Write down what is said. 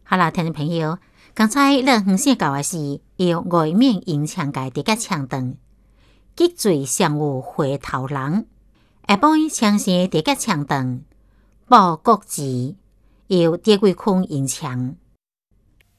好啦，听众朋友，刚才咱分析到的是由外面银墙界伫甲墙长，积水尚有回头人。下晡墙身伫甲墙长，报国旗，由蝶桂坤银墙。